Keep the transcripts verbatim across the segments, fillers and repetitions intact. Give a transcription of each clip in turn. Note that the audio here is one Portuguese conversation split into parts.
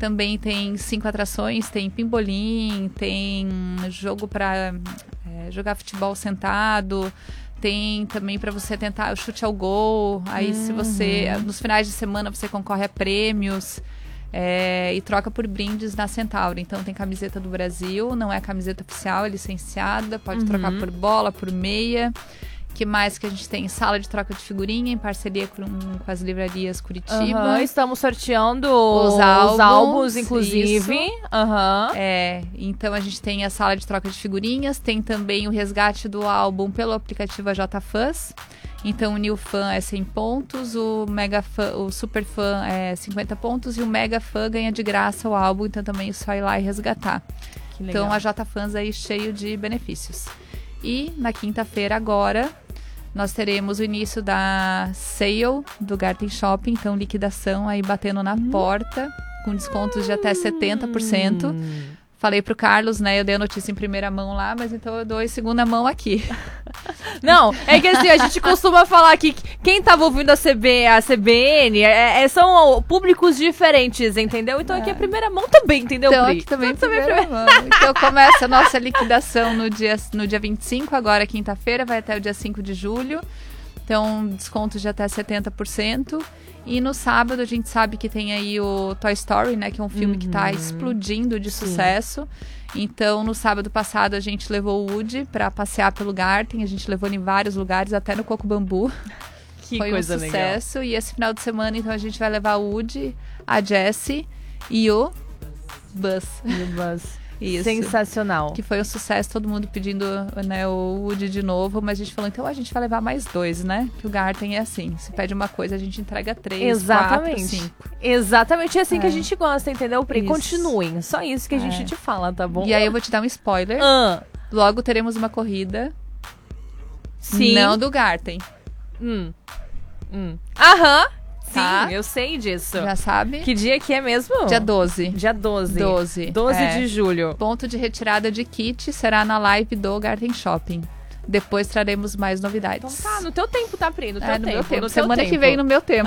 Também tem cinco atrações, tem pimbolim, tem jogo para é, jogar futebol sentado, tem também para você tentar o chute ao gol. Aí uhum. se você, nos finais de semana você concorre a prêmios é, e troca por brindes na Centauro. Então tem camiseta do Brasil, não é camiseta oficial, é licenciada, pode uhum. trocar por bola, por meia. Que mais que a gente tem? Sala de troca de figurinha em parceria com, com as livrarias Curitiba. Uhum, estamos sorteando os álbuns, os álbuns inclusive. Uhum. É, então a gente tem a sala de troca de figurinhas, tem também o resgate do álbum pelo aplicativo J Fãs. Então o New Fan é cem pontos, o Mega Fã, o Super Fã é cinquenta pontos e o Mega Fã ganha de graça o álbum, então também é só ir lá e resgatar. Que legal. Então a J Fãs aí cheio de benefícios. E na quinta-feira agora, nós teremos o início da sale do Garten Shopping, então liquidação aí batendo na hum. porta, com descontos de até setenta por cento. Hum. Falei pro Carlos, né, eu dei a notícia em primeira mão lá, mas então eu dou em segunda mão aqui. Não, é que assim, a gente costuma falar que quem tava ouvindo a, C B, a C B N é, é, são públicos diferentes, entendeu? Então é. aqui é primeira mão também, entendeu, Então Pri? aqui também então, primeira, primeira mão. Então começa a nossa liquidação no dia, no dia vinte e cinco, agora quinta-feira, vai até o dia cinco de julho. Então, descontos de até setenta por cento. E no sábado a gente sabe que tem aí o Toy Story, né? Que é um filme uhum. que tá explodindo de Sim. sucesso. Então, no sábado passado a gente levou o Woody pra passear pelo Garten. A gente levou em vários lugares, até no Coco Bambu. Que Foi coisa um sucesso. Legal. E esse final de semana, então, a gente vai levar o Woody, a Jessie e o Buzz. E o Buzz. Isso. Sensacional. Que foi um sucesso, todo mundo pedindo, né, o Woody de novo, mas a gente falou, então a gente vai levar mais dois, né? Que o Garten é assim, se pede uma coisa, a gente entrega três, Exatamente. quatro, cinco. Exatamente, é assim é. que a gente gosta, entendeu, Pri? Isso. Continuem, só isso que a é. gente te fala, tá bom? E aí eu vou te dar um spoiler. Ah. Logo teremos uma corrida. Sim. Não do Garten. Hum. Hum. Aham. Sim, tá? eu sei disso. Já sabe? Que dia que é mesmo? Dia doze. Dia doze. doze. doze é. de julho. Ponto de retirada de kit será na live do Garten Shopping. Depois traremos mais novidades. Então tá, no teu tempo, tá, Pri? No teu é, no tempo. meu tempo. No Semana teu que tempo. vem no meu tempo.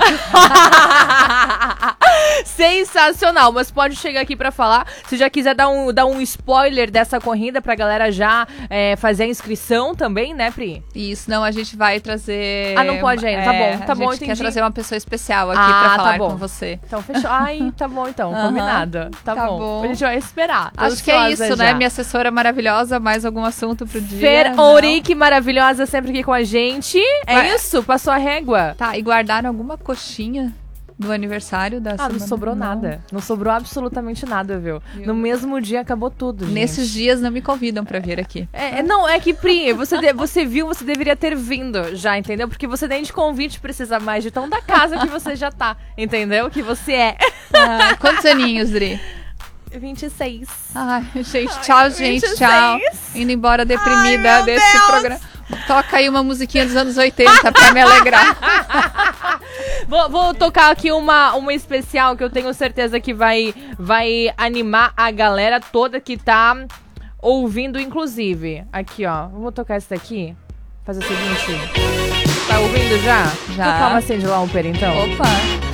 Sensacional, mas pode chegar aqui pra falar. Se já quiser dar um, dar um spoiler dessa corrida pra galera já é, fazer a inscrição também, né, Pri? Isso, não, a gente vai trazer... Ah, não pode ainda, é, tá bom, tá a bom, gente entendi. quer trazer uma pessoa especial aqui ah, pra falar tá bom. com você. Então, fechou. Ai, tá bom então, uh-huh. combinado. Tá, tá bom. bom. A gente vai esperar. Acho que é isso, já. né? Minha assessora maravilhosa, mais algum assunto pro dia? Fer Ourique, maravilhosa, sempre aqui com a gente. É Ué. isso? Passou a régua. Tá, e guardaram alguma coxinha do aniversário da Ah, semana? não sobrou não. nada. Não sobrou absolutamente nada, viu? viu? No mesmo dia acabou tudo, gente. Nesses dias não me convidam pra vir aqui. É, não, é que, Pri, você, de, você viu, você deveria ter vindo já, entendeu? Porque você nem de convite precisa mais de tão da casa que você já tá, entendeu? Que você é. Ah, quantos aninhos, Dri? vinte e seis. Ai, gente, tchau, Ai, gente, vinte e seis. tchau. Indo embora deprimida Ai, desse Deus. programa. Toca aí uma musiquinha dos anos oitenta pra me alegrar. vou, vou tocar aqui uma, uma especial que eu tenho certeza que vai, vai animar a galera toda que tá ouvindo, inclusive. Aqui, ó. Vou tocar esse daqui. Fazer o seguinte. Tá ouvindo já? Já. Tocar uma Cyndi Lauper, então. Opa.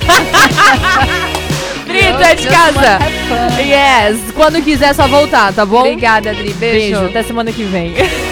Brito, é de casa. Yes. Quando quiser, é só voltar, tá bom? Obrigada, Adri. Beijo. Beijo. Até semana que vem.